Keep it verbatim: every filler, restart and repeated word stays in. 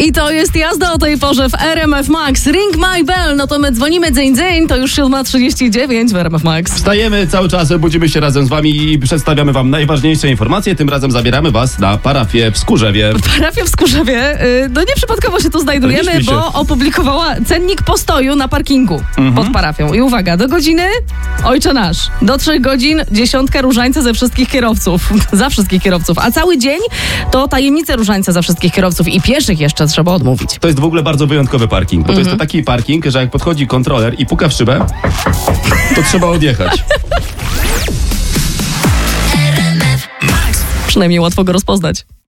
I to jest jazda o tej porze w R M F Max. Ring my bell, no to my dzwonimy dzień dzień, to już siódma trzydzieści dziewięć w R M F Max. Wstajemy cały czas, budzimy się razem z wami i przedstawiamy wam najważniejsze informacje. Tym razem zabieramy was na parafię w Skórzewie. Parafia w Skórzewie, yy, no nieprzypadkowo się tu znajdujemy, Nie śpię się. bo opublikowała cennik postoju na parkingu Mhm. pod parafią. I uwaga, do godziny Ojcze Nasz. Do trzech godzin dziesiątka różańca ze wszystkich kierowców. za wszystkich kierowców. A cały dzień to tajemnice różańca za wszystkich kierowców i pieszych jeszcze trzeba odmówić. To jest w ogóle bardzo wyjątkowy parking, bo to Mhm. jest to taki parking, że jak podchodzi kontroler i puka w szybę, to trzeba odjechać. Przynajmniej łatwo go rozpoznać.